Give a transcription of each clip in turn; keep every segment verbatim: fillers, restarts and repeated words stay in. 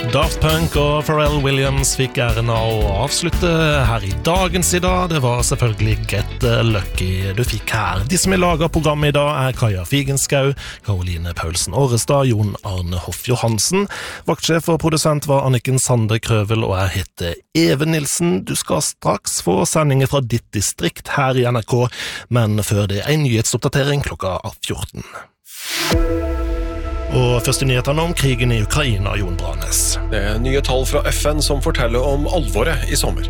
Daft Punk og Pharrell Williams fikk æren av å avslutte her i dagens i dag. Det var selvfølgelig Get Lucky du fikk her. De som er laget av programmet i dag er Kaja Figenskau, Karoline Paulsen Orrestad, Jon Arne Hoff Johansen. Vaktsjef og produsent var Anniken Sande Krøvel, og jeg heter Even Nilsen. Du skal straks få sendinger fra ditt distrikt her i N R K, men før det er en nyhetsoppdatering klokka fjorten. Og første nyhetene om krigen i Ukraina, Jon Branes. Det er nye tall fra F N som forteller om alvoret i sommer.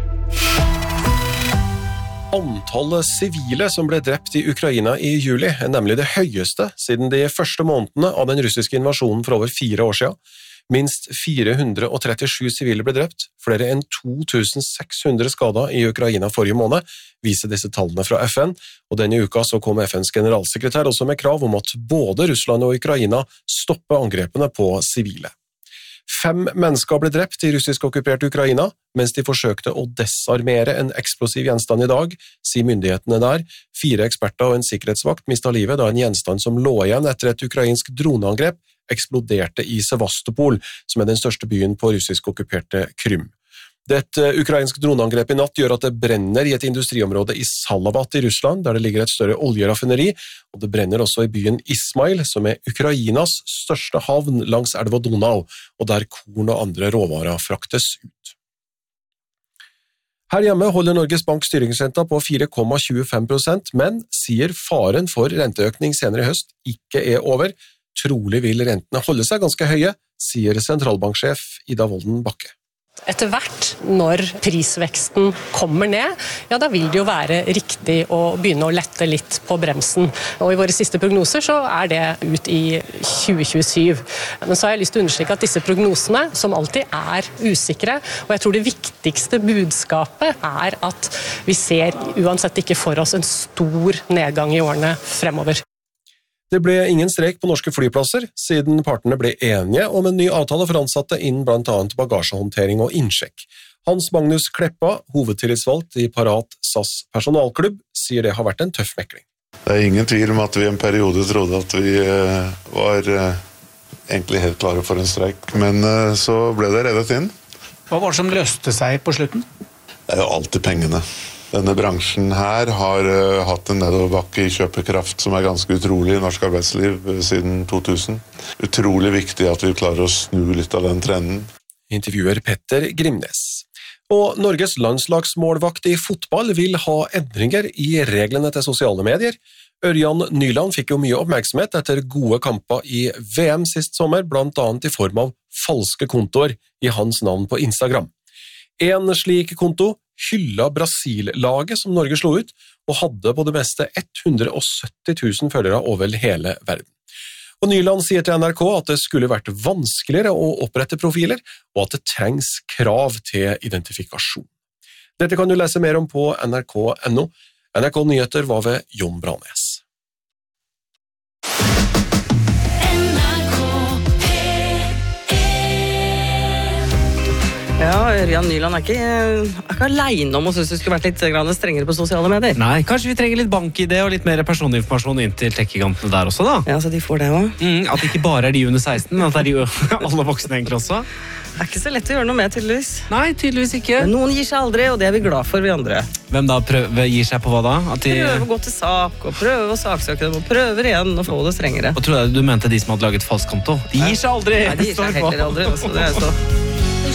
Antallet sivile som ble drept i Ukraina i juli er nemlig det høyeste siden de første månedene av den russiske invasjonen for over fire år siden. Minst fire hundre trettisju sivile ble drept, flere enn to tusen seks hundre skadet i Ukraina forrige måned, viser disse tallene fra F N, og denne uka så kom F N's generalsekretær også med krav om at både Russland og Ukraina stopper angrepene på sivile. Fem mennesker ble drept i russisk okkupert Ukraina, mens de forsøkte å desarmere en eksplosiv gjenstand i dag, sier myndighetene der. Fire eksperter og en sikkerhetsvakt mistet livet da en gjenstand som lå igjen etter et ukrainsk droneangrep eksploderte i Sevastopol, som er den største byen på russisk okkuperte Krym. Det ukrainsk droneangrep i natt gjør at det brenner i et industriområde i Salavat i Russland, der det ligger et større oljeraffineri, og det brenner også i byen Ismail, som er Ukrainas største havn langs elva Donau, og der korn og andre råvarer fraktes ut. Her hjemme holder Norges Bank styringsrenta på fire komma tjuefem prosent, men sier faren for renteøkning senere i høst ikke er over. Trolig vil rentene holde seg ganske høye, sier sentralbanksjef Ida Wolden Bakke. Etter hvert, når prisveksten kommer ned, ja, da vil det jo være riktig å begynne å lette litt på bremsen. Og i våre siste prognoser så er det ut i tjue tjuesyv. Men så har jeg lyst til å understreke at disse prognosene, som alltid er usikre, og jeg tror det viktigste budskapet er at vi ser uansett ikke for oss en stor nedgang i årene fremover. Det ble ingen streik på norske flyplasser, siden partene ble enige om en ny avtale for ansatte innen blant annet bagasjehåndtering og innsjekk. Hans Magnus Kleppa, hovedtillitsvalgt i Parat S A S personalklubb, sier det har vært en tøff mekling. Det er ingen tvil om at vi i en periode trodde at vi var egentlig helt klare for en streik, men så ble det reddet inn. Hva var det som løste seg på slutten? Det er jo alltid pengene. Denne bransjen her har uh, hatt en nedoverbakke i kjøpekraft som er ganske utrolig i norsk arbeidsliv uh, siden to tusen. Utrolig viktig at vi klarer å snu litt av den trenden. Intervjuer Petter Grimnes. Og Norges landslagsmålvakt i fotball vil ha endringer i reglene til sosiale medier. Ørjan Nyland fikk jo mye oppmerksomhet etter gode kamper i V M sist sommer, blant annet i form av falske kontoer i hans navn på Instagram. En slik konto hylla Brasil-laget som Norge slo ut, og hadde på det meste hundre og sytti tusen følgere over hele verden. Og Nyland sier til N R K at det skulle vært vanskeligere å opprette profiler, og at det trengs krav til identifikasjon. Dette kan du lese mer om på N R K punktum N O. N R K Nyheter var ved Jon Branes. Ja, Ørjan Nyland er ikke, er ikke alene om å synes vi skulle vært litt strengere på sosiale medier. Nei, kanskje vi trenger litt bank-I D og litt mer personinformasjon inn til tech-gigantene der også da? Ja, så de får det også. Mm, at det ikke bare er de under seksten, men at det er de alle voksne egentlig også. Det er ikke så lett å gjøre noe med, tydeligvis. Nei, tydeligvis ikke. Men noen gir seg aldri, og det er vi glad for, vi andre. Hvem da prøver, gir seg på hva da? At de... Prøver å gå til sak, og prøver å saksøke dem, og prøver igjen å få det strengere. Og tror jeg du mente de som hadde laget falsk konto? De gir seg aldri! Nei, de gir seg heller aldri, altså, det er så...